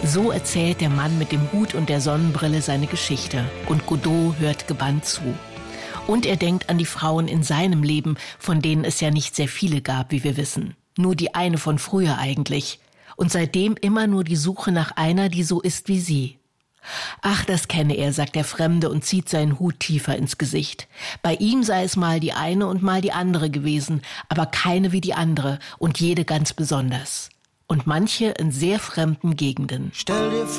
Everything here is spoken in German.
So erzählt der Mann mit dem Hut und der Sonnenbrille seine Geschichte. Und Godot hört gebannt zu. Und er denkt an die Frauen in seinem Leben, von denen es ja nicht sehr viele gab, wie wir wissen. Nur die eine von früher eigentlich. Und seitdem immer nur die Suche nach einer, die so ist wie sie. Ach, das kenne er, sagt der Fremde und zieht seinen Hut tiefer ins Gesicht. Bei ihm sei es mal die eine und mal die andere gewesen, aber keine wie die andere und jede ganz besonders. Und manche in sehr fremden Gegenden.